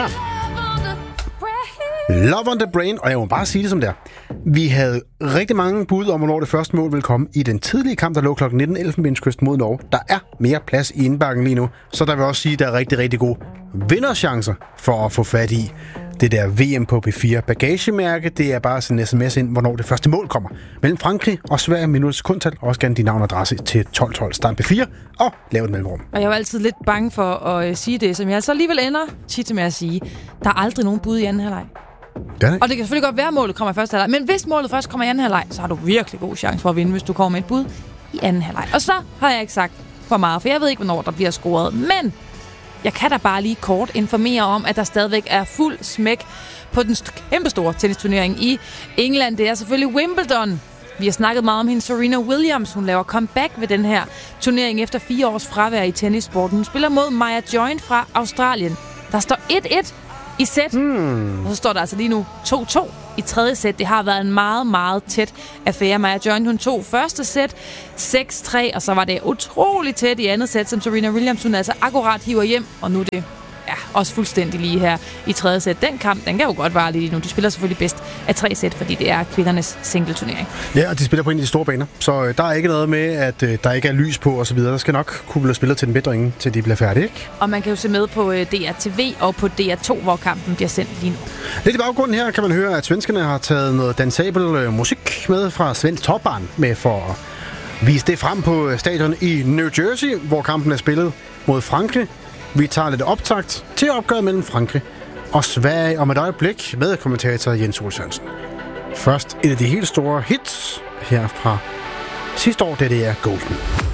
Rihanna. Love on the Brain, og jeg må bare sige det som det er. Vi havde rigtig mange bud om, hvornår det første mål ville komme i den tidlige kamp, der lå kl. 19 Elfenbenskysten mod Norge. Der er mere plads i indbakken lige nu, så der vil også sige, at der er rigtig, rigtig gode vinderchancer for at få fat i det der VM på P4 bagagemærke. Det er bare sådan en sms ind, hvornår det første mål kommer. Mellem Frankrig og Sverige, minut sekundtal, og også gerne din navn og adresse til 1212 start P4 og lave et mellemrum. Og jeg var altid lidt bange for at sige det, som jeg altså alligevel ender tit med at sige. Der er aldrig nogen bud i anden halvleg. Og det kan selvfølgelig godt være, at målet kommer i første halvleg. Men hvis målet først kommer i anden halvleg, så har du virkelig god chance for at vinde, hvis du kommer med et bud i anden halvleg. Og så har jeg ikke sagt for meget, for jeg ved ikke, hvornår der bliver scoret. Men jeg kan da bare lige kort informere om, at der stadigvæk er fuld smæk på den kæmpestore tennisturnering i England. Det er selvfølgelig Wimbledon. Vi har snakket meget om hende, Serena Williams. Hun laver comeback ved den her turnering efter 4 års fravær i tennissporten. Hun spiller mod Maya Join fra Australien. Der står 1-1 i sæt. Og så står der altså lige nu 2-2 i tredje sæt. Det har været en meget, meget tæt affære. Maya Join, hun tog første sæt 6-3, og så var det utroligt tæt i andet sæt, som Serena Williams, hun altså akkurat hiver hjem, og nu er det også fuldstændig lige her i tredje sæt. Den kamp, den kan jo godt vare lige nu. De spiller selvfølgelig bedst af 3 sæt, fordi det er kvindernes singleturnering. Ja, og de spiller på en af de store baner, så der er ikke noget med, at der ikke er lys på og så videre. Der skal nok kunne blive spillet til den bedre ingen, til de bliver færdige, ikke? Og man kan jo se med på DRTV og på DR2, hvor kampen bliver sendt lige nu. Lidt i baggrunden her kan man høre, at svenskerne har taget noget dansabel musik med fra Svensk Toppbahn med for at vise det frem på stadion i New Jersey, hvor kampen er spillet mod Frankrig. Vi tager lidt optakt til opgøret mellem Frankrig og Sverige om et øjeblik med kommentator Jens Olsson. Først et af de helt store hits her fra sidste år, det er Golden.